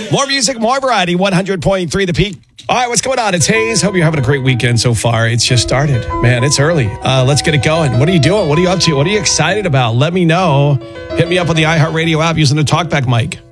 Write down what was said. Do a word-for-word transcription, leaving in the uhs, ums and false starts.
More music, more variety, one hundred point three The Peak. All right, what's going on? It's Hayes. Hope you're having a great weekend so far. It's just started. Man, it's early. Uh, let's get it going. What are you doing? What are you up to? What are you excited about? Let me know. Hit me up on the iHeartRadio app using the TalkBack mic.